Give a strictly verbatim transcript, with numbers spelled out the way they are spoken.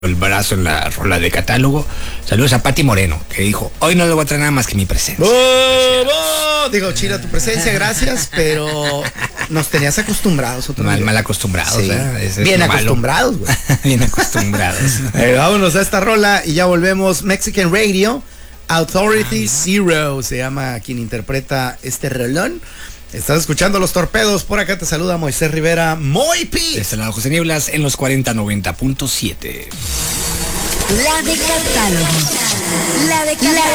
el brazo en la rola de catálogo. Saludos a Pati Moreno, que dijo, hoy no le voy a traer nada más que mi presencia. ¡Oh, oh! Digo, Chira, tu presencia, gracias, pero nos tenías acostumbrados. Otro Mal, día. mal acostumbrados, Sí. ¿eh? Es, es Bien malo. acostumbrados, güey. Bien acostumbrados. Eh, vámonos a esta rola y ya volvemos. Mexican Radio, Authority Zero, se llama quien interpreta este rolón. Estás escuchando Los Torpedos, por acá te saluda Moisés Rivera, Moipi. De este lado José Nieblas en los cuarenta noventa punto siete. La de catálogo. La de catálogo.